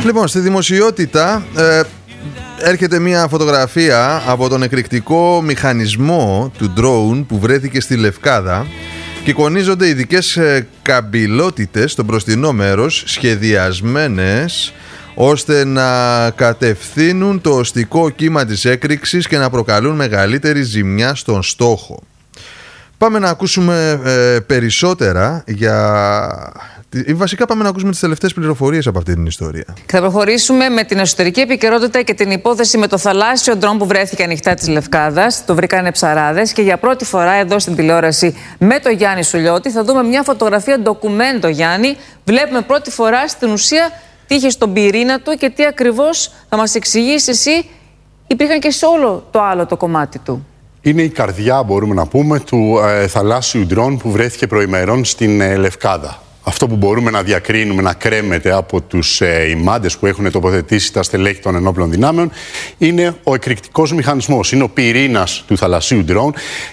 Λοιπόν, στη δημοσιότητα έρχεται μια φωτογραφία από τον εκρηκτικό μηχανισμό του drone που βρέθηκε στη Λευκάδα και εικονίζονται ειδικές καμπυλότητες στο μπροστινό μέρος, σχεδιασμένες ώστε να κατευθύνουν το οστικό κύμα της έκρηξης και να προκαλούν μεγαλύτερη ζημιά στον στόχο. Πάμε να ακούσουμε περισσότερα βασικά πάμε να ακούσουμε τις τελευταίες πληροφορίες από αυτή την ιστορία. Θα προχωρήσουμε με την εσωτερική επικαιρότητα και την υπόθεση με το θαλάσσιο ντρόν που βρέθηκε ανοιχτά της Λευκάδας. Το βρήκανε ψαράδες και για πρώτη φορά εδώ στην τηλεόραση με το Γιάννη Σουλιώτη θα δούμε μια φωτογραφία ντοκουμέντο, Γιάννη. Βλέπουμε πρώτη φορά στην ουσία τι είχε στον πυρήνα του και τι ακριβώς θα μας εξηγήσει εσύ υπήρχαν και σε όλο το άλλο το κομμάτι του. Είναι η καρδιά, μπορούμε να πούμε, του θαλάσσιου ντρόν που βρέθηκε προημερών στην Λευκάδα. Αυτό που μπορούμε να διακρίνουμε, να κρέμεται από τους ημάντες που έχουν τοποθετήσει τα στελέχη των ενόπλων δυνάμεων, είναι ο εκρηκτικός μηχανισμός. Είναι ο πυρήνας του θαλασσίου ντρόν,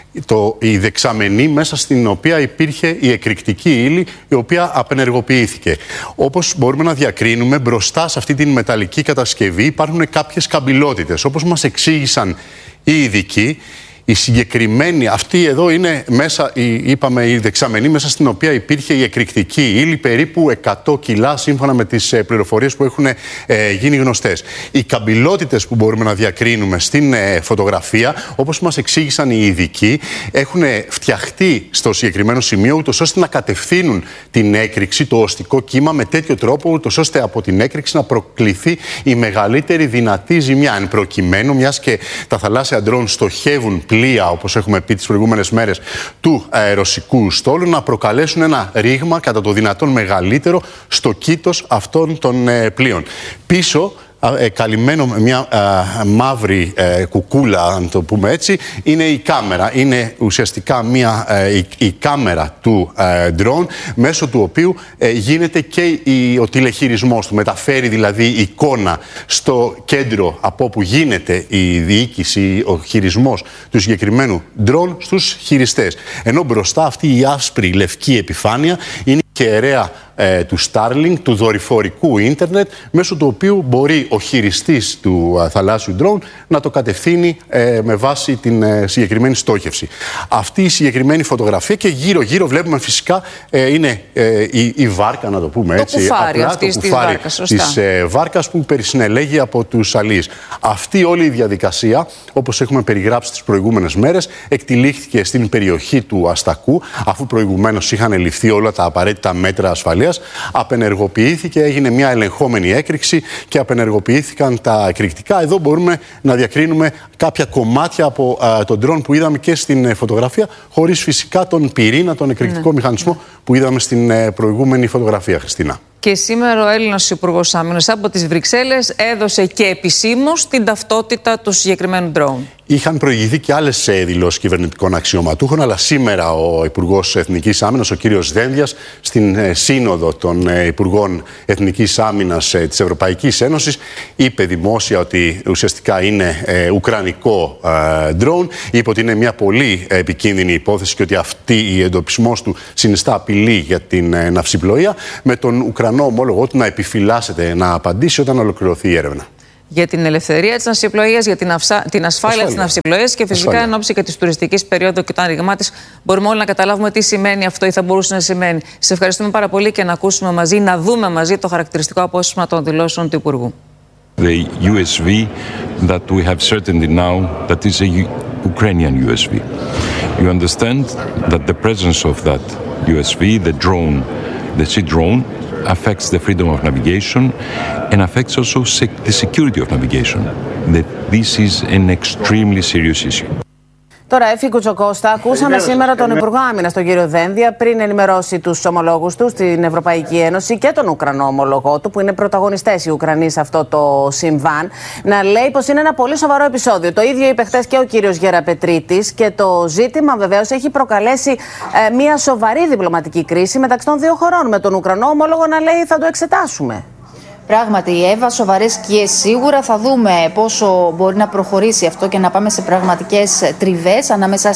η δεξαμενή μέσα στην οποία υπήρχε η εκρηκτική ύλη, η οποία απενεργοποιήθηκε. Όπως μπορούμε να διακρίνουμε, μπροστά σε αυτή την μεταλλική κατασκευή υπάρχουν κάποιες καμπυλότητες. Όπως μας εξήγησαν οι ειδικοί, η συγκεκριμένη, αυτή εδώ είναι μέσα, είπαμε, η δεξαμενή μέσα στην οποία υπήρχε η εκρηκτική ύλη, περίπου 100 κιλά σύμφωνα με τις πληροφορίες που έχουν γίνει γνωστές. Οι καμπυλότητες που μπορούμε να διακρίνουμε στην φωτογραφία, όπως μας εξήγησαν οι ειδικοί, έχουν φτιαχτεί στο συγκεκριμένο σημείο ούτως ώστε να κατευθύνουν την έκρηξη, το οστικό κύμα με τέτοιο τρόπο ούτως ώστε από την έκρηξη να προκληθεί η μεγαλύτερη δυνατή ζημιά. Εν προκειμένου, μιας και τα θαλάσσια ντρόν στοχεύουν πλοία, όπως έχουμε πει τις προηγούμενες μέρες, του αεροσικού στόλου, να προκαλέσουν ένα ρήγμα κατά το δυνατόν μεγαλύτερο στο κήτος αυτών των πλοίων. Πίσω, καλυμμένο με μια μαύρη κουκούλα, αν το πούμε έτσι, είναι η κάμερα. Είναι ουσιαστικά η κάμερα του drone, μέσω του οποίου γίνεται και ο τηλεχειρισμός του. Μεταφέρει δηλαδή εικόνα στο κέντρο από όπου γίνεται η διοίκηση, ο χειρισμός του συγκεκριμένου drone στους χειριστές. Ενώ μπροστά αυτή η άσπρη λευκή επιφάνεια είναι κεραία του Starlink, του δορυφορικού ίντερνετ, μέσω του οποίου μπορεί ο χειριστής του θαλάσσιου drone να το κατευθύνει με βάση την συγκεκριμένη στόχευση. Αυτή η συγκεκριμένη φωτογραφία και γύρω-γύρω βλέπουμε φυσικά είναι η βάρκα, να το πούμε έτσι, απλά το κουφάρι της βάρκας που περισυνελέγει από τους αλείς. Αυτή όλη η διαδικασία, όπως έχουμε περιγράψει τις προηγούμενες μέρες, εκτυλίχθηκε στην περιοχή του Αστακού, αφού προηγουμένως είχαν ληφθεί όλα τα απαραίτητα μέτρα ασφαλείας. Απενεργοποιήθηκε, έγινε μια ελεγχόμενη έκρηξη και απενεργοποιήθηκαν τα εκρηκτικά. Εδώ μπορούμε να διακρίνουμε κάποια κομμάτια από τον ντρόν που είδαμε και στην φωτογραφία, χωρίς φυσικά τον πυρήνα, τον εκρηκτικό μηχανισμό που είδαμε στην προηγούμενη φωτογραφία, Χριστίνα. Και σήμερα ο Έλληνας Υπουργός Άμυνας από τις Βρυξέλλες έδωσε και επισήμως την ταυτότητα του συγκεκριμένου ντρόν. Είχαν προηγηθεί και άλλες δηλώσεις κυβερνητικών αξιωματούχων, αλλά σήμερα ο Υπουργός Εθνικής Άμυνας, ο κύριος Δένδιας, στην σύνοδο των Υπουργών Εθνικής Άμυνας της Ευρωπαϊκής Ένωσης, είπε δημόσια ότι ουσιαστικά είναι ουκρανικό ντρόν. Είπε ότι είναι μια πολύ επικίνδυνη υπόθεση και ότι αυτή η εντοπισμός του συνιστά απειλή για την ναυσιπλοεία, με τον Ουκρανό ομόλογο του να επιφυλάσσεται να απαντήσει όταν ολοκληρωθεί η έρευνα. Για την ελευθερία της ναυσιπλοείας, για την ασφάλεια της ναυσιπλοείας και φυσικά εν ώψη και της τουριστικής περίοδου και το άνοιγμά της, μπορούμε όλοι να καταλάβουμε τι σημαίνει αυτό ή θα μπορούσε να σημαίνει. Σε ευχαριστούμε πάρα πολύ και να ακούσουμε μαζί, να δούμε μαζί το χαρακτηριστικό απόσπασμα των δηλώσεων του Υπουργού. The USV that we have certainty now that is a Ukrainian USV. You understand that the presence of that USV, the drone, the sea drone, affects the freedom of navigation and affects also the security of navigation. That this is an extremely serious issue. Τώρα, Έφη Κουτσοκώστα, ακούσαμε σήμερα τον Υπουργό Άμυνας, τον κύριο Δένδια, πριν ενημερώσει τους ομολόγους του στην Ευρωπαϊκή Ένωση και τον Ουκρανό ομολογό του, που είναι πρωταγωνιστές οι Ουκρανοί σε αυτό το συμβάν, να λέει πως είναι ένα πολύ σοβαρό επεισόδιο. Το ίδιο είπε χθες και ο κύριος Γεραπετρίτης και το ζήτημα βεβαίως έχει προκαλέσει μια σοβαρή διπλωματική κρίση μεταξύ των δύο χωρών. Με τον Ουκρανό ομόλογο να λέει θα το εξετάσουμε. Πράγματι, η Εύα, σοβαρές σκιές σίγουρα. Θα δούμε πόσο μπορεί να προχωρήσει αυτό και να πάμε σε πραγματικές τριβές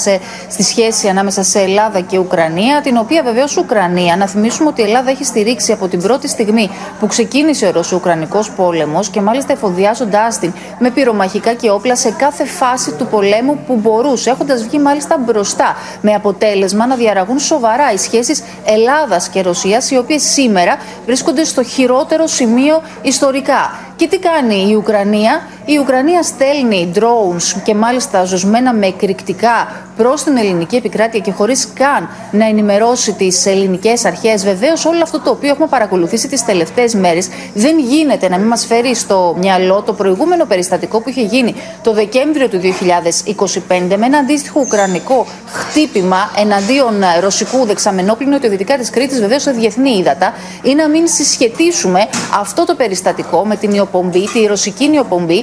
στη σχέση ανάμεσα σε Ελλάδα και Ουκρανία. Την οποία βεβαίως Ουκρανία, να θυμίσουμε ότι η Ελλάδα έχει στηρίξει από την πρώτη στιγμή που ξεκίνησε ο Ρωσο-Ουκρανικός πόλεμος και μάλιστα εφοδιάζοντάς την με πυρομαχικά και όπλα σε κάθε φάση του πολέμου που μπορούσε, έχοντας βγει μάλιστα μπροστά, με αποτέλεσμα να διαραγούν σοβαρά οι σχέσεις Ελλάδας και Ρωσίας, οι οποίες σήμερα βρίσκονται στο χειρότερο σημείο ιστορικά. Και τι κάνει η Ουκρανία? Η Ουκρανία στέλνει drones και μάλιστα ζωσμένα με εκρηκτικά προς την ελληνική επικράτεια και χωρίς καν να ενημερώσει τις ελληνικές αρχές. Βεβαίως, όλο αυτό το οποίο έχουμε παρακολουθήσει τις τελευταίες μέρες δεν γίνεται να μην μας φέρει στο μυαλό το προηγούμενο περιστατικό που είχε γίνει το Δεκέμβριο του 2025 με ένα αντίστοιχο ουκρανικό χτύπημα εναντίον ρωσικού δεξαμενόπληνου νοτιοδυτικά της Κρήτης, βεβαίως σε διεθνή ύδατα, ή να μην συσχετίσουμε αυτό το περιστατικό με την νεοπομπή, τη ρωσική νεοπομπή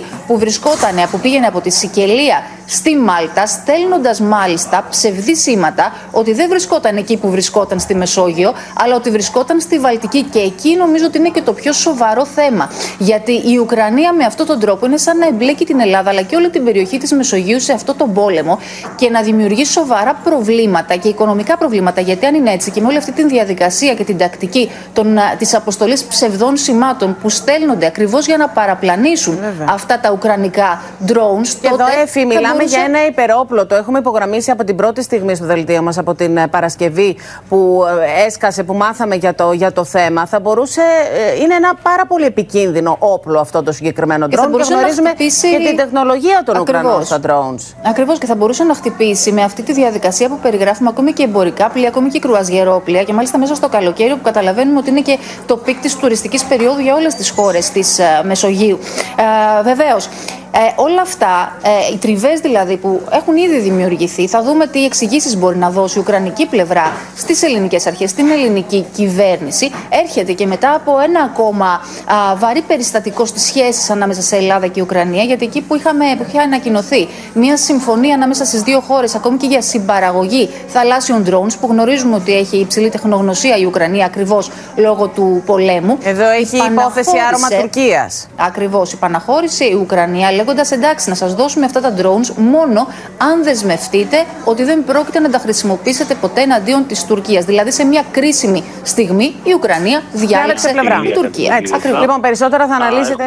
που πήγαινε από τη Σικελία στη Μάλτα, στέλνοντας μάλιστα ψευδή σήματα ότι δεν βρισκόταν εκεί που βρισκόταν στη Μεσόγειο, αλλά ότι βρισκόταν στη Βαλτική. Και εκεί νομίζω ότι είναι και το πιο σοβαρό θέμα. Γιατί η Ουκρανία με αυτόν τον τρόπο είναι σαν να εμπλέκει την Ελλάδα αλλά και όλη την περιοχή της Μεσογείου σε αυτόν τον πόλεμο και να δημιουργεί σοβαρά προβλήματα και οικονομικά προβλήματα. Γιατί αν είναι έτσι και με όλη αυτή τη διαδικασία και την τακτική της αποστολής ψευδών σημάτων που στέλνονται ακριβώς για να παραπλανήσουν αυτά τα ουκρανικά drones. Και τότε εδώ, Εφη, μιλάμε για ένα υπερόπλο. Το έχουμε υπογραμμίσει από την πρώτη στιγμή στο δελτίο μας, από την Παρασκευή που έσκασε, που μάθαμε για το θέμα. Θα μπορούσε, είναι ένα πάρα πολύ επικίνδυνο όπλο αυτό το συγκεκριμένο drone. Και γνωρίζουμε και την τεχνολογία των Ουκρανών στα drones. Ακριβώς, και θα μπορούσε να χτυπήσει με αυτή τη διαδικασία που περιγράφουμε ακόμη και εμπορικά πλοία, ακόμη και κρουαζιερόπλοια, και μάλιστα μέσα στο καλοκαίρι που καταλαβαίνουμε ότι είναι και το πικ της τουριστικής περίοδου για όλες τις χώρες της Μεσογείου. Βεβαίως. Όλα αυτά, οι τριβές δηλαδή που έχουν ήδη δημιουργηθεί, θα δούμε τι εξηγήσεις μπορεί να δώσει η ουκρανική πλευρά στις ελληνικές αρχές, στην ελληνική κυβέρνηση. Έρχεται και μετά από ένα ακόμα βαρύ περιστατικό στις σχέσεις ανάμεσα σε Ελλάδα και Ουκρανία, γιατί εκεί που είχε ανακοινωθεί μια συμφωνία ανάμεσα στις δύο χώρες, ακόμη και για συμπαραγωγή θαλάσσιων drones, που γνωρίζουμε ότι έχει υψηλή τεχνογνωσία η Ουκρανία ακριβώς λόγω του πολέμου. Εδώ έχει υπόθεση άρωμα Τουρκίας. Ακριβώς, υπαναχώρησε η Ουκρανία, λέγοντας εντάξει, να σας δώσουμε αυτά τα drones μόνο αν δεσμευτείτε ότι δεν πρόκειται να τα χρησιμοποιήσετε ποτέ εναντίον της Τουρκίας. Δηλαδή, σε μια κρίσιμη στιγμή η Ουκρανία διάλεξε την Τουρκία. Ακριβώς. Λοιπόν, περισσότερα θα αναλύσετε.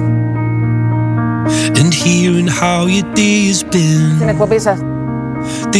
Στην εκπομπή σας.